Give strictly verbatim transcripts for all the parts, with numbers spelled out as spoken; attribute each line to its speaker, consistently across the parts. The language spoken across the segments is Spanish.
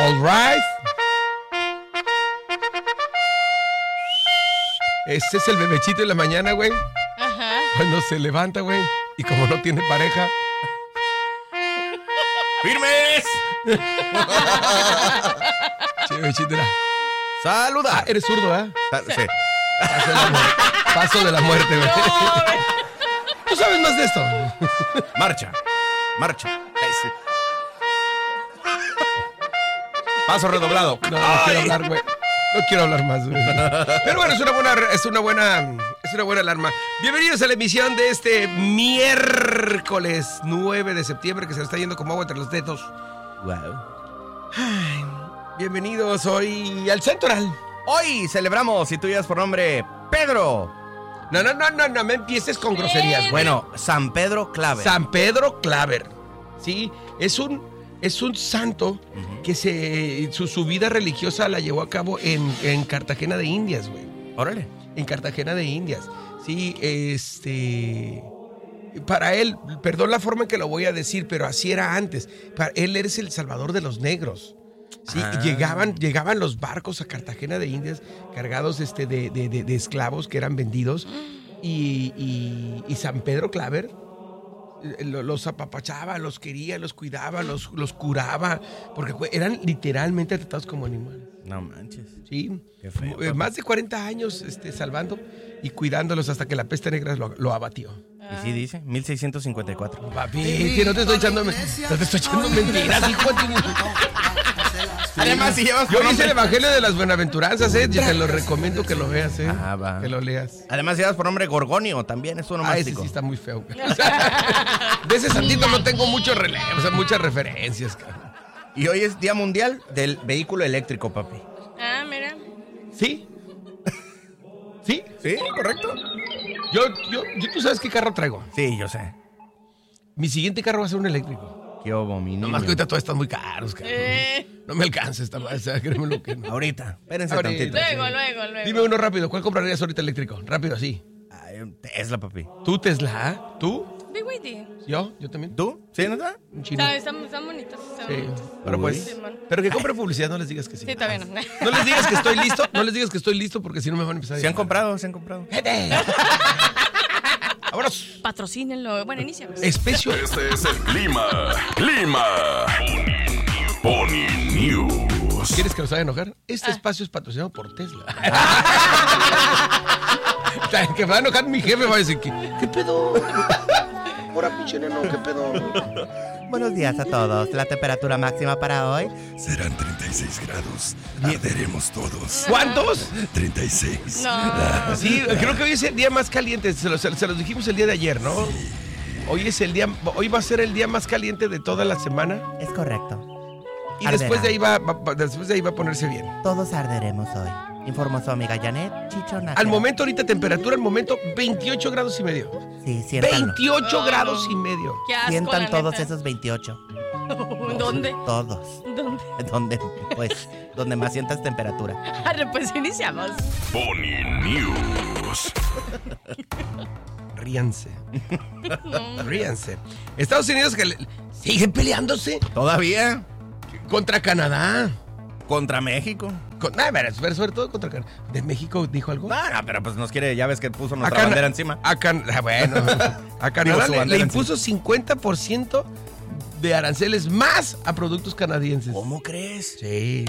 Speaker 1: All right. Ese es el bebechito en la mañana, güey.
Speaker 2: Ajá.
Speaker 1: Cuando se levanta, güey. Y como no tiene pareja.
Speaker 3: ¡Firmes!
Speaker 1: Sí, bebechito era.
Speaker 3: ¡Saluda!
Speaker 1: Ah, eres zurdo, ¿eh?
Speaker 3: Ah, sí.
Speaker 1: Paso de la muerte, Paso de la muerte, güey.
Speaker 2: No,
Speaker 1: ¿Tú sabes más de esto?
Speaker 3: Marcha. Marcha. Ay, sí. Paso redoblado.
Speaker 1: No, no quiero hablar, güey. No quiero hablar más, güey. Pero bueno, es una buena, es una buena, es una buena alarma. Bienvenidos a la emisión de este miércoles nueve de septiembre, que se está yendo como agua entre los dedos.
Speaker 3: Wow.
Speaker 1: Ay, bienvenidos hoy al Central.
Speaker 3: Hoy celebramos, si tú llevas por nombre, Pedro.
Speaker 1: No, no, no, no, no me empieces con groserías, güey.
Speaker 3: Bueno, San Pedro Claver.
Speaker 1: San Pedro Claver. Sí, es un, es un santo uh-huh. que se, su, su vida religiosa la llevó a cabo en, en Cartagena de Indias, güey.
Speaker 3: Órale.
Speaker 1: En Cartagena de Indias. Sí, este... Para él, perdón la forma en que lo voy a decir, pero así era antes. Para él eres el salvador de los negros. Sí, ah. llegaban, llegaban los barcos a Cartagena de Indias cargados este, de, de, de, de esclavos que eran vendidos y, y, y San Pedro Claver los apapachaba, los quería, los cuidaba, los, los curaba, porque eran literalmente tratados como animales.
Speaker 3: No manches.
Speaker 1: Sí,
Speaker 3: qué feo,
Speaker 1: eh, más de cuarenta años este, salvando y cuidándolos hasta que la peste negra lo, lo abatió.
Speaker 3: Y sí dice, mil seiscientos cincuenta y cuatro.
Speaker 1: Papi, que no te estoy echando, no te estoy echando mentiras, hijo.
Speaker 3: Además, si llevas
Speaker 1: Yo hice el Evangelio de las Buenaventuranzas, ¿eh? Yo te lo recomiendo que lo veas, ¿eh?
Speaker 3: Ah, va.
Speaker 1: Que lo leas.
Speaker 3: Además, llevas por nombre Gorgonio, también es uno
Speaker 1: ah,
Speaker 3: mástico.
Speaker 1: ese sí está muy feo. O sea, de ese santito no tengo mucho relevo, o sea, muchas referencias, cabrón.
Speaker 3: Y hoy es Día Mundial del Vehículo Eléctrico, papi.
Speaker 2: Ah, mira.
Speaker 1: ¿Sí? ¿Sí?
Speaker 3: ¿Sí? ¿Correcto?
Speaker 1: Yo, yo, yo, ¿tú sabes qué carro traigo?
Speaker 3: Sí, yo sé.
Speaker 1: Mi siguiente carro va a ser un eléctrico.
Speaker 3: Qué obo, mi niño.
Speaker 1: Nomás que ahorita todos están muy caros, cabrón. Eh. No me alcanza esta o sea, créeme lo que no.
Speaker 3: Ahorita, espérense
Speaker 1: Ahorita.
Speaker 3: tantito.
Speaker 2: Luego, sí. luego, luego.
Speaker 1: Dime uno rápido, ¿cuál comprarías ahorita eléctrico? Rápido, así.
Speaker 3: Ay, un Tesla, papi.
Speaker 1: ¿Tú, Tesla? ¿Tú?
Speaker 2: B Y D.
Speaker 1: ¿Yo? ¿Yo también?
Speaker 3: ¿Tú? ¿Sí, no está?
Speaker 1: Un chino.
Speaker 2: Están, están bonitos. Están
Speaker 1: Sí,
Speaker 2: bonitos.
Speaker 1: pero
Speaker 3: Uy.
Speaker 1: pues,
Speaker 2: Sí,
Speaker 1: pero que compre publicidad, no les digas que sí.
Speaker 2: Sí, está bien.
Speaker 1: No les digas que estoy listo, no les digas que estoy listo porque si no me van a empezar a
Speaker 3: Se han comprado, se han comprado.
Speaker 1: ¡Vámonos!
Speaker 2: Patrocínenlo. Bueno, iniciamos.
Speaker 1: Especio.
Speaker 4: Este es el clima. Clima. Pony News.
Speaker 1: ¿Quieres que nos haga enojar? Este ah. espacio es patrocinado por Tesla. Que me va a enojar mi jefe, va a decir, ¿qué, qué pedo? Ahora, pinche neno, ¿qué pedo?
Speaker 3: Buenos días a todos. La temperatura máxima para hoy
Speaker 4: serán treinta y seis grados. Arderemos todos.
Speaker 1: ¿Cuántos?
Speaker 4: treinta y seis.
Speaker 2: No.
Speaker 1: Sí, creo que hoy es el día más caliente. Se los, se los dijimos el día de ayer, ¿no?
Speaker 4: Sí.
Speaker 1: Hoy es el día, hoy va a ser el día más caliente de toda la semana.
Speaker 3: es correcto.
Speaker 1: Y
Speaker 3: Arderá.
Speaker 1: después de ahí va, va, después de ahí va a ponerse bien.
Speaker 3: Todos arderemos hoy. Informó su amiga Janet Chichona.
Speaker 1: Al momento, ahorita temperatura, al momento, veintiocho grados y medio.
Speaker 3: Sí, siéntanlo.
Speaker 1: veintiocho
Speaker 2: Oh,
Speaker 1: grados
Speaker 2: no.
Speaker 1: y medio.
Speaker 2: Qué asco,
Speaker 3: Sientan
Speaker 2: la
Speaker 3: todos
Speaker 2: neta.
Speaker 3: esos veintiocho.
Speaker 2: ¿Dónde?
Speaker 3: Todos.
Speaker 2: ¿Dónde?
Speaker 3: Donde, pues, donde más sientas temperatura.
Speaker 2: Arre, pues iniciamos.
Speaker 4: Pony News.
Speaker 1: Ríanse. Ríanse. Estados Unidos que le, siguen peleándose
Speaker 3: ¿Todavía?
Speaker 1: contra Canadá.
Speaker 3: ¿Contra México?
Speaker 1: Con, nah, pero, pero sobre todo contra Canadá. ¿De México dijo algo?
Speaker 3: No, no, pero pues nos quiere, ya ves que puso nuestra
Speaker 1: Cana-
Speaker 3: bandera encima.
Speaker 1: A Can- ah, bueno, a Canadá
Speaker 3: Digo, su
Speaker 1: le,
Speaker 3: bandera
Speaker 1: le
Speaker 3: encima.
Speaker 1: impuso cincuenta por ciento de aranceles más a productos canadienses.
Speaker 3: ¿Cómo crees?
Speaker 1: Sí.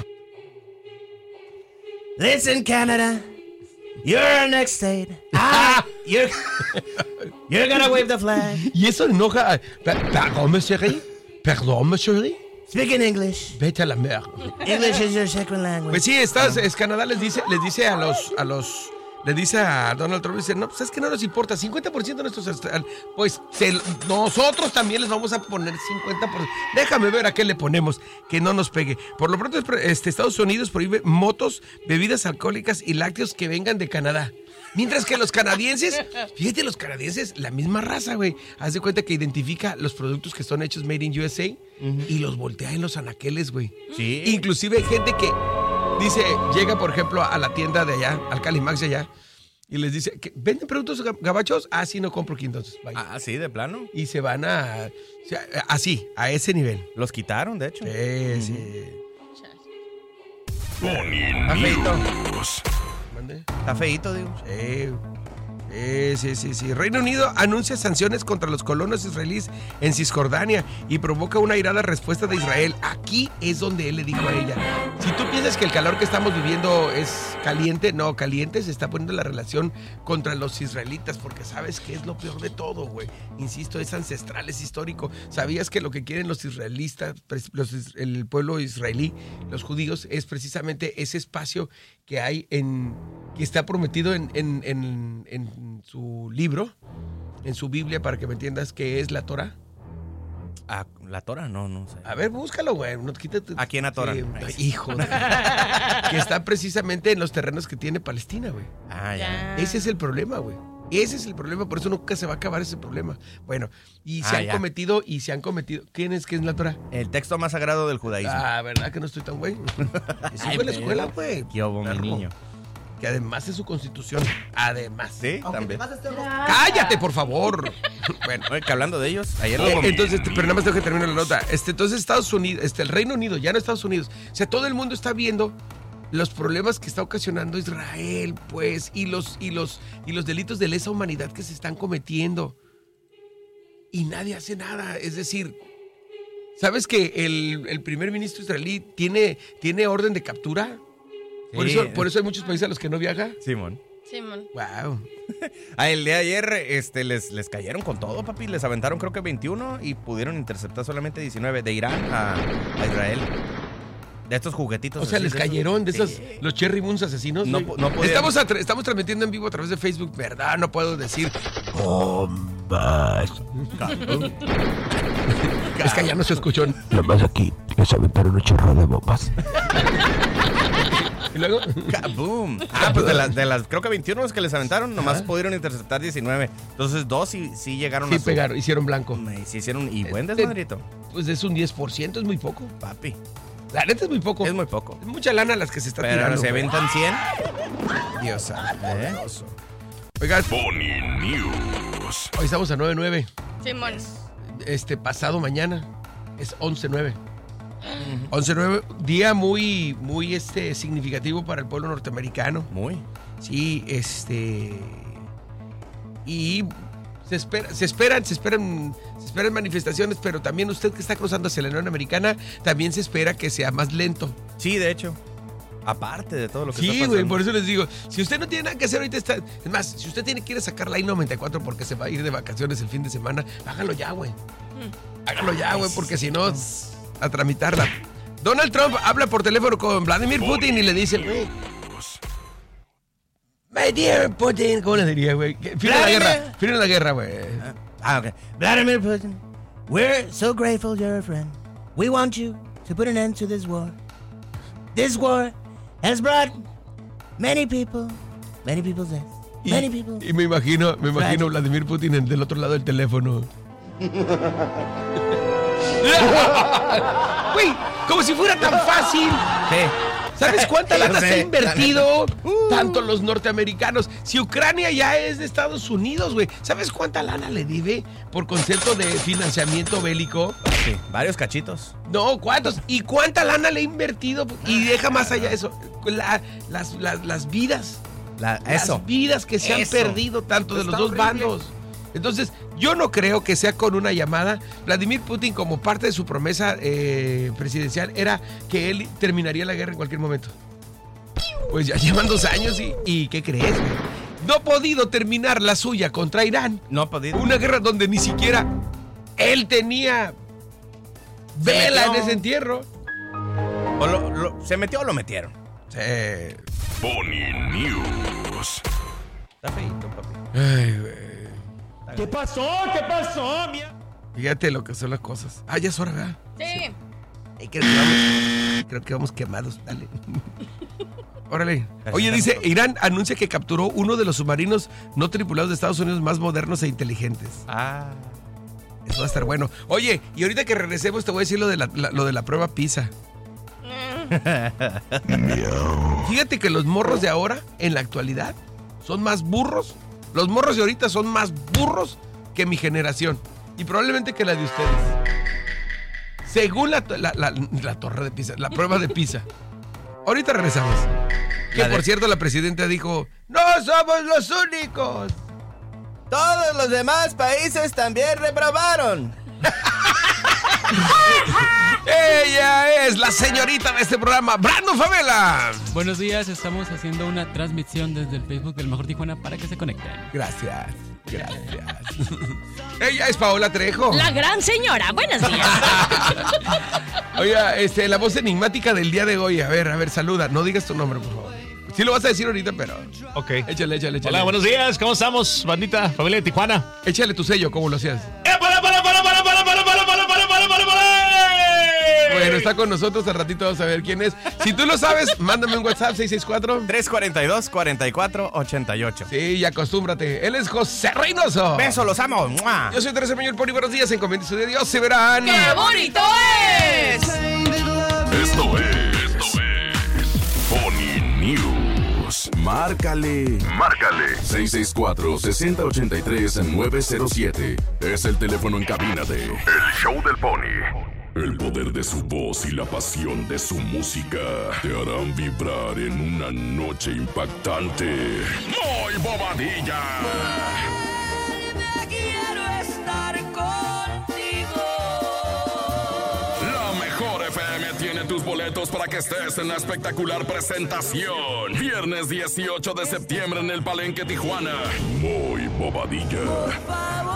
Speaker 3: Listen, Canada. You're our next state. Ah, you're, you're gonna wave the flag.
Speaker 1: Y eso enoja a... Perdón, me chérie. Perdón, me chérie.
Speaker 3: Speak in English.
Speaker 1: Vete a la mer.
Speaker 3: English is your second language.
Speaker 1: Pues sí, estás, es Canadá les dice, les dice a los, a los, le dice a Donald Trump, dice, no, pues es que no nos importa, cincuenta por ciento de nuestros, pues se, nosotros también les vamos a poner cincuenta por ciento. Déjame ver a qué le ponemos, que no nos pegue. Por lo pronto, este, Estados Unidos prohíbe motos, bebidas alcohólicas y lácteos que vengan de Canadá. Mientras que los canadienses, fíjate, los canadienses, la misma raza, güey. Haz de cuenta que identifica los productos que son hechos made in U S A uh-huh. y los voltea en los anaqueles, güey.
Speaker 3: Sí.
Speaker 1: Inclusive hay gente que dice, llega, por ejemplo, a la tienda de allá, al Calimax de allá, y les dice, ¿venden productos gabachos? Ah, sí, no compro aquí, entonces. Bye.
Speaker 3: Ah, sí, de plano.
Speaker 1: Y se van a, o sea, así, a ese nivel.
Speaker 3: Los quitaron, de hecho.
Speaker 1: Sí, sí.
Speaker 3: Está feito.
Speaker 1: ¿Mande?
Speaker 3: Está feito, digo.
Speaker 1: Sí. Sí, sí, sí, sí. Reino Unido anuncia sanciones contra los colonos israelíes en Cisjordania y provoca una airada respuesta de Israel. Aquí es donde él le dijo a ella, si tú piensas que el calor que estamos viviendo es caliente, no, caliente se está poniendo la relación contra los israelitas, porque sabes que es lo peor de todo, güey. Insisto, es ancestral, es histórico. ¿Sabías que lo que quieren los israelitas, los, el pueblo israelí, los judíos, es precisamente ese espacio que hay en, que está prometido en, en, en, en su libro, en su Biblia, para que me entiendas, que es la Torah?
Speaker 3: Ah, ¿la Torah? No, no sé.
Speaker 1: A ver, búscalo, güey. No, quítate.
Speaker 3: ¿A quién la Torah?
Speaker 1: Sí, hijo de... que está precisamente en los terrenos que tiene Palestina, güey.
Speaker 3: Ah, ya.
Speaker 1: Ese es el problema, güey. Ese es el problema, por eso nunca se va a acabar ese problema. Bueno, y se
Speaker 3: Ah,
Speaker 1: han
Speaker 3: ya.
Speaker 1: cometido, y se han cometido. ¿Quién es? ¿Quién es la Torah?
Speaker 3: El texto más sagrado del judaísmo.
Speaker 1: Ah, ¿verdad que no estoy tan güey? Eso
Speaker 3: Ay,
Speaker 1: fue la
Speaker 3: pero-
Speaker 1: escuela, güey.
Speaker 3: ¿Qué hubo, mi
Speaker 1: Perro.
Speaker 3: niño?
Speaker 1: Que además es su constitución. Además.
Speaker 3: Sí, también.
Speaker 1: ¡Cállate, por favor! Bueno.
Speaker 3: Oye, que hablando de ellos, ayer lo
Speaker 1: Eh, entonces, pero nada más tengo que terminar la nota. Este, entonces, Estados Unidos, este, el Reino Unido, ya no Estados Unidos. O sea, todo el mundo está viendo los problemas que está ocasionando Israel, pues, y los, y los, y los delitos de lesa humanidad que se están cometiendo. Y nadie hace nada. Es decir, ¿sabes que el, el primer ministro israelí tiene, tiene orden de captura? Por,
Speaker 3: Sí.
Speaker 1: eso, por eso hay muchos países a los que no viaja.
Speaker 3: Simón.
Speaker 2: Simón.
Speaker 1: Wow.
Speaker 3: Ah, el día de ayer este, les, les cayeron con todo, papi. Les aventaron creo que veintiuno y pudieron interceptar solamente diecinueve de Irán a, a Israel. De estos juguetitos.
Speaker 1: O sea,
Speaker 3: así,
Speaker 1: les
Speaker 3: de esos-
Speaker 1: cayeron de esos,
Speaker 3: Sí.
Speaker 1: los Cherry Moons asesinos.
Speaker 3: No
Speaker 1: güey.
Speaker 3: po- no podían-
Speaker 1: estamos, a tra- estamos transmitiendo en vivo a través de Facebook, ¿verdad? No puedo decir.
Speaker 4: Bombas.
Speaker 1: Es que ya no se escuchó.
Speaker 4: Nada más aquí les aventaron un chorro de bombas.
Speaker 1: Y luego.
Speaker 3: ¡Kaboom! Ah, pues de las, de las creo que veintiuno que les aventaron, nomás
Speaker 1: Ajá.
Speaker 3: pudieron interceptar diecinueve. Entonces dos sí, sí llegaron
Speaker 1: Sí
Speaker 3: a su-
Speaker 1: pegaron, hicieron blanco.
Speaker 3: Me- sí hicieron, y buen
Speaker 1: Este-
Speaker 3: desmadrito.
Speaker 1: Pues es un diez por ciento, es muy poco.
Speaker 3: Papi,
Speaker 1: La neta es muy poco.
Speaker 3: es muy poco.
Speaker 1: Es mucha lana las que se está
Speaker 3: Pero
Speaker 1: tirando.
Speaker 3: se
Speaker 1: güey.
Speaker 3: aventan cien.
Speaker 1: Dios santo,
Speaker 3: ¿Eh?
Speaker 1: poderoso. Oiga,
Speaker 4: Pony News.
Speaker 1: hoy estamos a nueve nueve.
Speaker 2: Simón.
Speaker 1: Este pasado mañana es once nueve. once nueve, día muy, muy este, significativo para el pueblo norteamericano.
Speaker 3: Muy.
Speaker 1: Sí, este. Y se, espera, se esperan, se esperan, se esperan manifestaciones, pero también usted que está cruzando hacia la Unión Americana, también se espera que sea más lento.
Speaker 3: Sí, de hecho. Aparte de todo lo que
Speaker 1: Sí,
Speaker 3: está
Speaker 1: güey,
Speaker 3: pasando.
Speaker 1: por eso les digo, si usted no tiene nada que hacer ahorita, está, es más, si usted tiene que ir a sacar la I noventa y cuatro porque se va a ir de vacaciones el fin de semana, hágalo ya, güey. Hágalo ya, güey, porque si no, a tramitarla. Donald Trump habla por teléfono con Vladimir Putin y le dice, güey, my dear Putin, ¿cómo le diría, güey? Que Fin de la
Speaker 3: Vladimir.
Speaker 1: guerra, fin de la guerra, güey.
Speaker 3: Ah, ok. Vladimir Putin, we're so grateful you're a friend. We want you to put an end to this war. This war has brought many people, many people's deaths.
Speaker 1: Y,
Speaker 3: Many people.
Speaker 1: y me imagino, me imagino Vladimir Putin en- del otro lado del teléfono. Güey, como si fuera tan fácil.
Speaker 3: Sí.
Speaker 1: ¿Sabes cuánta lana
Speaker 3: Sí,
Speaker 1: se ha
Speaker 3: la
Speaker 1: invertido?
Speaker 3: neta. Uh.
Speaker 1: Tanto los norteamericanos. Si Ucrania ya es de Estados Unidos, güey. ¿Sabes cuánta lana le debe por concepto de financiamiento bélico?
Speaker 3: Sí, varios cachitos.
Speaker 1: No, ¿cuántos? ¿Y cuánta lana le ha invertido? Y deja más allá eso. La- las, las, las vidas.
Speaker 3: La- eso.
Speaker 1: Las vidas que se han
Speaker 3: Eso.
Speaker 1: perdido tanto de los
Speaker 3: Está
Speaker 1: dos
Speaker 3: horrible.
Speaker 1: bandos. Entonces, yo no creo que sea con una llamada. Vladimir Putin, como parte de su promesa eh, presidencial, era que él terminaría la guerra en cualquier momento. Pues ya llevan dos años y, y ¿qué crees, güey? No ha podido terminar la suya contra Irán.
Speaker 3: No ha podido.
Speaker 1: Una guerra donde ni siquiera él tenía
Speaker 3: Se
Speaker 1: vela en
Speaker 3: metió.
Speaker 1: ese entierro.
Speaker 3: O lo- lo- ¿Se metió o lo metieron?
Speaker 1: Sí.
Speaker 4: Pony News.
Speaker 3: Está feito, papi.
Speaker 1: Ay, güey.
Speaker 5: ¿Qué pasó? ¿Qué pasó, mía?
Speaker 1: Fíjate lo que son las cosas. Ah, ya es hora, ¿verdad?
Speaker 2: Sí.
Speaker 1: Ay, creo, que vamos, creo que vamos quemados, dale. Órale. Oye, dice, Irán anuncia que capturó uno de los submarinos no tripulados de Estados Unidos más modernos e inteligentes.
Speaker 3: Ah.
Speaker 1: Eso va a estar bueno. Oye, y ahorita que regresemos te voy a decir lo de la, la- lo de la prueba PISA. Fíjate que los morros de ahora, en la actualidad, son más burros. Los morros de ahorita son más burros que mi generación. Y probablemente que la de ustedes. Según la, la- la- la torre de Pisa, la prueba de Pisa. Ahorita regresamos. Que
Speaker 3: La de-
Speaker 1: por cierto la presidenta dijo, ¡no somos los únicos!
Speaker 3: Todos los demás países también reprobaron.
Speaker 1: Ella es la señorita de este programa, Brando Favela.
Speaker 6: Buenos días, estamos haciendo una transmisión desde el Facebook del Mejor Tijuana para que se conecten.
Speaker 1: Gracias, gracias. Ella es Paola Trejo.
Speaker 2: La gran señora, buenos días.
Speaker 1: Oiga, este, la voz enigmática del día de hoy. A ver, a ver, saluda. No digas tu nombre, por favor. Sí lo vas a decir ahorita, pero...
Speaker 5: Ok.
Speaker 1: Échale, échale, échale.
Speaker 5: Hola, buenos días. ¿Cómo estamos, bandita? Familia de Tijuana.
Speaker 1: Échale tu sello, ¿cómo lo hacías?
Speaker 5: ¡Eh, para, para, para, para, para, para, para, para, para, para, para, para!
Speaker 1: Bueno, está con nosotros, al ratito vamos a ver quién es. Si tú lo sabes, mándame un WhatsApp seis seis cuatro.
Speaker 3: tres cuarenta y dos, cuarenta y cuatro, ochenta y ocho.
Speaker 1: Sí, y acostúmbrate. Él es José Reynoso.
Speaker 3: Beso, los amo. ¡Mua!
Speaker 1: Yo soy Teresa Mayor Poli, buenos días. Encomiéndese de Dios, se verán.
Speaker 2: ¡Qué bonito es!
Speaker 4: Esto es. Esto es. Pony News. Márcale. Márcale. seis seis cuatro, seis cero ocho tres, nueve cero siete. Es el teléfono en cabina de El Show del Pony. El poder de su voz y la pasión de su música te harán vibrar en una noche impactante. ¡Muy bobadilla!
Speaker 7: Quiero estar contigo.
Speaker 4: La mejor F M tiene tus boletos para que estés en la espectacular presentación. Viernes dieciocho de septiembre en el Palenque Tijuana. Muy bobadilla.
Speaker 7: Por favor,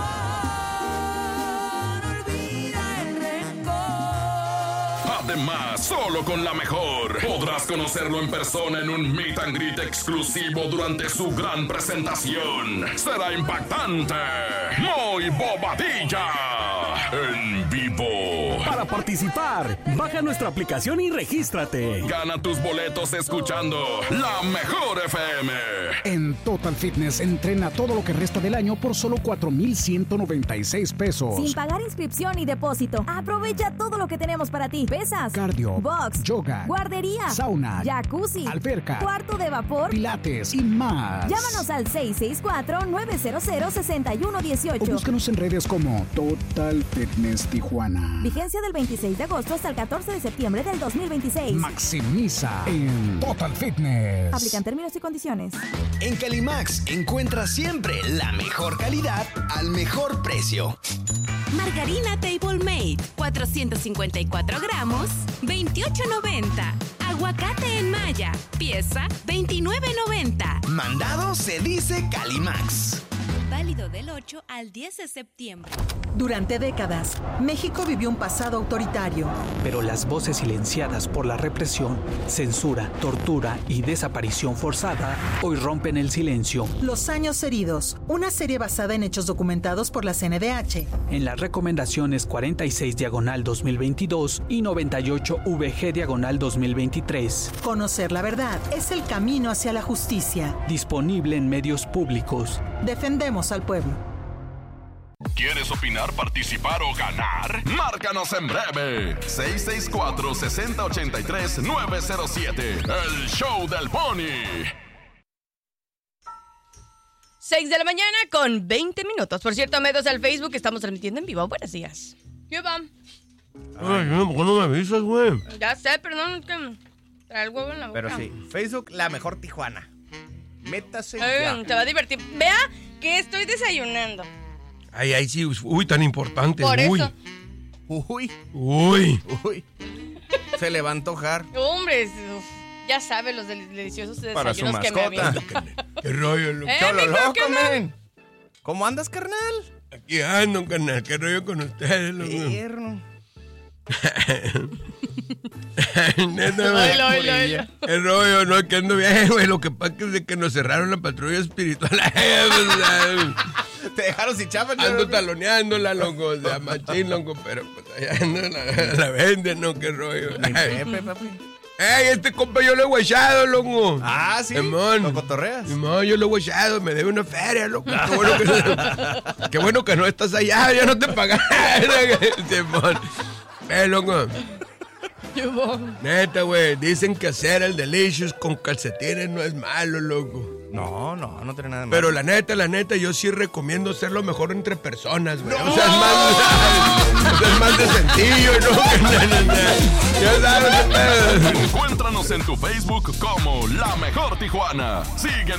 Speaker 7: olvida el rencor.
Speaker 4: Además, solo con la mejor podrás conocerlo en persona en un meet and greet exclusivo durante su gran presentación. Será impactante. Muy bobadilla. En vivo.
Speaker 8: Para participar, baja nuestra aplicación y regístrate.
Speaker 4: Gana tus boletos escuchando La Mejor F M.
Speaker 8: En Total Fitness entrena todo lo que resta del año por solo cuatro mil ciento noventa y seis pesos.
Speaker 9: Sin pagar inscripción y depósito. Aprovecha todo lo que tenemos para ti. Pesas,
Speaker 8: Cardio,
Speaker 9: box,
Speaker 8: yoga,
Speaker 9: guardería,
Speaker 8: sauna,
Speaker 9: jacuzzi,
Speaker 8: alberca,
Speaker 9: cuarto de vapor,
Speaker 8: pilates y más.
Speaker 9: Llámanos al seis seis cuatro, nueve cero cero, seis uno uno
Speaker 8: O
Speaker 9: ocho.
Speaker 8: búscanos en redes como Total Fitness Tijuana.
Speaker 9: Vigencia del veintiséis de agosto hasta el catorce de septiembre del dos mil veintiséis.
Speaker 8: Maximiza en Total Fitness.
Speaker 9: Aplican términos y condiciones.
Speaker 10: En Calimax encuentras siempre la mejor calidad al mejor precio.
Speaker 11: Margarina Table Made, cuatrocientos cincuenta y cuatro gramos, veintiocho noventa. Aguacate en malla, pieza veintinueve noventa.
Speaker 10: Mandado se dice Calimax.
Speaker 11: Válido del ocho al diez de septiembre.
Speaker 12: Durante décadas, México vivió un pasado autoritario.
Speaker 13: Pero las voces silenciadas por la represión, censura, tortura y desaparición forzada hoy rompen el silencio.
Speaker 12: Los años heridos, una serie basada en hechos documentados por la C N D H.
Speaker 13: En las recomendaciones cuarenta y seis diagonal dos mil veintidós y noventa y ocho V G diagonal dos mil veintitrés.
Speaker 12: Conocer la verdad es el camino hacia la justicia.
Speaker 13: Disponible en medios públicos.
Speaker 12: Defendemos al pueblo.
Speaker 4: ¿Quieres opinar, participar o ganar? Márcanos en breve. seis seis cuatro, seis cero ocho tres, nueve cero siete. El Show del Pony.
Speaker 2: seis de la mañana con veinte minutos. Por cierto, amigos al Facebook, estamos transmitiendo en vivo. Buenos días. ¿Qué va?
Speaker 1: Ay, no, ¿por qué no me avisas, güey?
Speaker 2: Ya sé, perdón, que trae el huevo en la boca.
Speaker 3: Pero sí, Facebook, La Mejor Tijuana. Métase
Speaker 2: Ay,
Speaker 3: ya.
Speaker 2: te va a divertir. Vea que estoy desayunando.
Speaker 1: Ay, ay, sí, uy, tan importante.
Speaker 2: Por
Speaker 1: uy.
Speaker 2: eso.
Speaker 3: Uy,
Speaker 1: Uy.
Speaker 3: uy. Se le va a antojar.
Speaker 2: Hombre, uf, ya sabe los del- deliciosos
Speaker 3: Para su
Speaker 2: desayunos que me
Speaker 3: mascota.
Speaker 2: aviento.
Speaker 1: Qué rollo, loco.
Speaker 2: Eh,
Speaker 3: Cholo
Speaker 2: mijo,
Speaker 3: loco,
Speaker 2: ¿qué onda?
Speaker 3: men. ¿Cómo andas, carnal?
Speaker 1: Aquí ando, carnal. Qué rollo con ustedes, loco.
Speaker 3: Tierno.
Speaker 1: Neta, güey.
Speaker 2: Oilo, oilo, oilo.
Speaker 1: El rollo, no, que ando bien, güey. Lo que pasa es que desde que nos cerraron la patrulla espiritual.
Speaker 3: Te dejaron sin chapa,
Speaker 1: Ando taloneándola, loco. O sea, machín, loco. Pero pues allá ando, la, la venden, ¿no? Qué rollo.
Speaker 3: Mi
Speaker 1: Ay.
Speaker 3: Pepe, papi.
Speaker 1: Ey, este compa yo lo he guachado, loco.
Speaker 3: Ah, sí.
Speaker 1: Simón.
Speaker 3: ¿Lo cotorreas?
Speaker 1: Simón, yo lo he guachado. Me debe una feria, loco. Qué bueno que, qué bueno que no estás allá. Ya no te pagas. Simón. Eh, loco. Neta, güey. Dicen que hacer el delicious con calcetines no es malo, loco.
Speaker 3: No, no, no tiene nada de malo.
Speaker 1: Pero la neta, la neta, yo sí recomiendo hacerlo mejor entre personas, güey. O sea, es más, o sea, es más de sencillo, ¿no? Ya sabes,
Speaker 4: Encuéntranos en tu Facebook como La Mejor Tijuana. Sigue